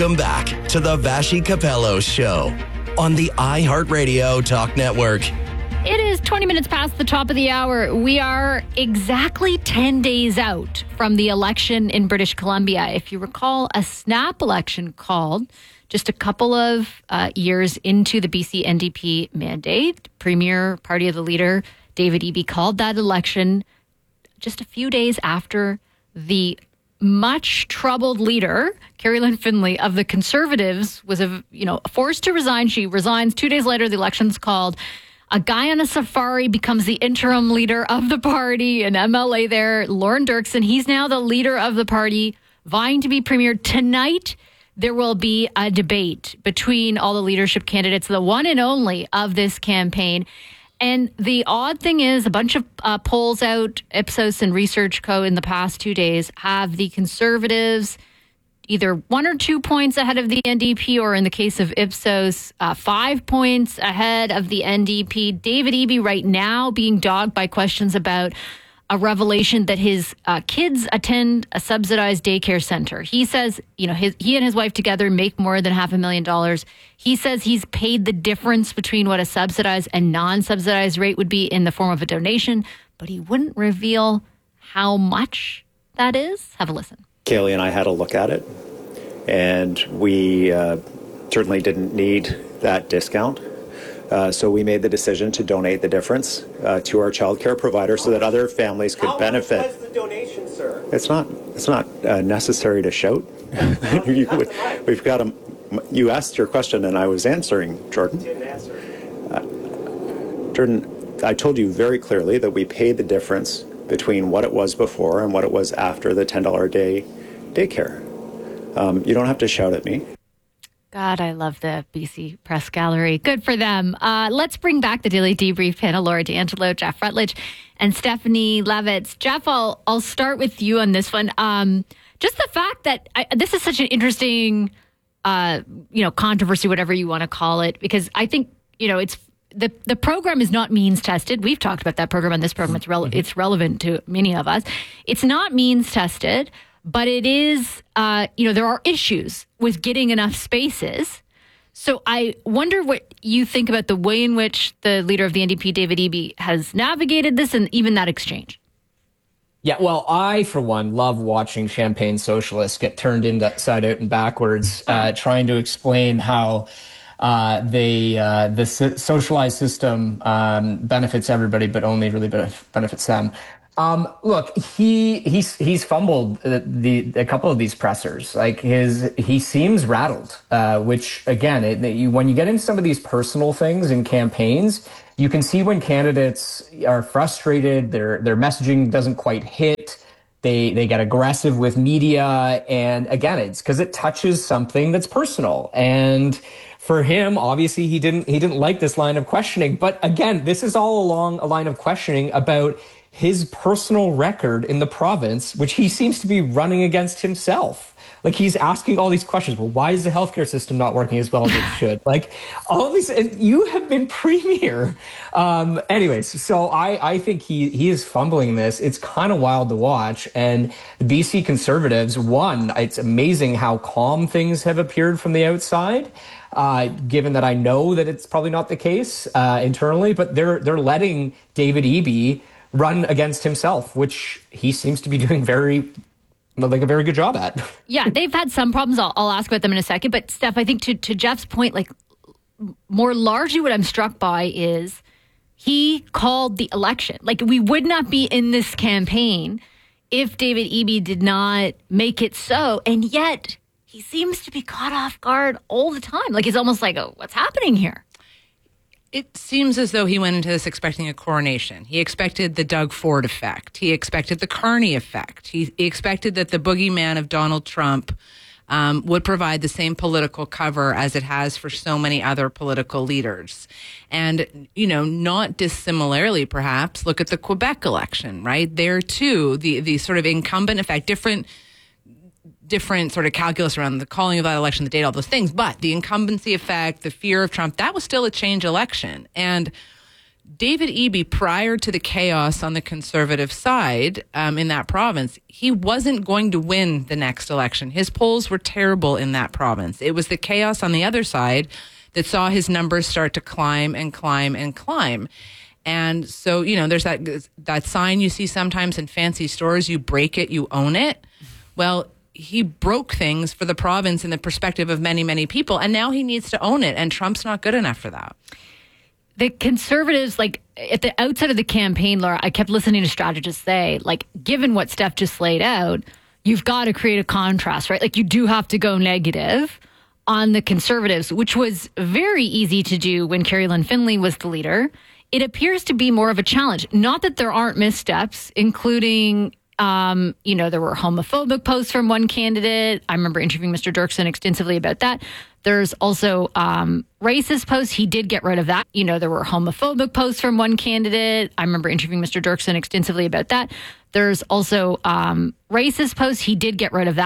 Welcome back to the Vassy Capello Show on the iHeartRadio Talk Network. It is 20 minutes past the top of the hour. We are exactly 10 days out from the election in British Columbia. If you recall, a snap election called just a couple of years into the BC NDP mandate. Premier Party of the Leader David Eby called that election just a few days after the much troubled leader, Carrie-Lynne Finlay of the Conservatives, was forced to resign. She resigns. 2 days later, the election's called. A guy on a safari becomes the interim leader of the party, an MLA there, Lauren Dirksen. He's now the leader of the party, vying to be premier. Tonight, there will be a debate between all the leadership candidates, the one and only of this campaign. And the odd thing is, a bunch of polls out, Ipsos and Research Co. in the past 2 days, have the Conservatives either 1 or 2 points ahead of the NDP, or in the case of Ipsos, 5 points ahead of the NDP. David Eby right now being dogged by questions about a revelation that his kids attend a subsidized daycare center. He says, he and his wife together make more than $500,000. He says he's paid the difference between what a subsidized and non-subsidized rate would be in the form of a donation, but he wouldn't reveal how much that is. Have a listen. Kaylee and I had a look at it, and we certainly didn't need that discount. So we made the decision to donate the difference to our childcare provider so that other families could benefit. How much was the donation, sir? It's not necessary to shout. We've got a. You asked your question, and I was answering, Jordan. Didn't answer. Jordan, I told you very clearly that we paid the difference between what it was before and what it was after the $10 a day daycare. You don't have to shout at me. God, I love the BC Press Gallery. Good for them. Let's bring back the Daily Debrief panel, Laura D'Angelo, Jeff Rutledge, and Stephanie Levitz. Jeff, I'll start with you on this one. Just the fact that this is such an interesting, controversy, whatever you want to call it, because I think, it's the program is not means tested. We've talked about that program on this program. It's relevant to many of us. It's not means tested. But it is, there are issues with getting enough spaces. So I wonder what you think about the way in which the leader of the NDP, David Eby, has navigated this and even that exchange. Yeah, well, I, for one, love watching Champagne socialists get turned inside out and backwards, trying to explain how the socialized system benefits everybody, but only really benefits them. Look, he's fumbled a couple of these pressers. He seems rattled, which again, when you get into some of these personal things in campaigns, you can see when candidates are frustrated, their messaging doesn't quite hit. They get aggressive with media, and again, it's because it touches something that's personal. And for him, obviously, he didn't like this line of questioning. But again, this is all along a line of questioning about his personal record in the province, which he seems to be running against himself. He's asking all these questions. Well, why is the healthcare system not working as well as it should? All of these, and you have been premier. Anyways, so I think he is fumbling this. It's kind of wild to watch. And the BC Conservatives, it's amazing how calm things have appeared from the outside. Given that I know that it's probably not the case internally, but they're letting David Eby run against himself, which he seems to be doing a very good job at. Yeah, they've had some problems. I'll ask about them in a second. But Steph, I think to Jeff's point, more largely what I'm struck by is he called the election. We would not be in this campaign if David Eby did not make it so. And yet he seems to be caught off guard all the time. It's almost like, oh, what's happening here? It seems as though he went into this expecting a coronation. He expected the Doug Ford effect. He expected the Carney effect. He expected that the boogeyman of Donald Trump would provide the same political cover as it has for so many other political leaders. And, not dissimilarly, perhaps, look at the Quebec election, right? There, too, the sort of incumbent effect, different sort of calculus around the calling of that election, the date, all those things. But the incumbency effect, the fear of Trump, that was still a change election. And David Eby, prior to the chaos on the Conservative side in that province, he wasn't going to win the next election. His polls were terrible in that province. It was the chaos on the other side that saw his numbers start to climb and climb and climb. And so, there's that sign you see sometimes in fancy stores, you break it, you own it. Well, he broke things for the province in the perspective of many, many people, and now he needs to own it, and Trump's not good enough for that. The Conservatives, at the outset of the campaign, Laura, I kept listening to strategists say, given what Steph just laid out, you've got to create a contrast, right? You do have to go negative on the Conservatives, which was very easy to do when Carrie Lynn Finley was the leader. It appears to be more of a challenge. Not that there aren't missteps, including, there were homophobic posts from one candidate. I remember interviewing Mr. Dirksen extensively about that. There's also racist posts. He did get rid of that. There were homophobic posts from one candidate. I remember interviewing Mr. Dirksen extensively about that. There's also racist posts. He did get rid of that.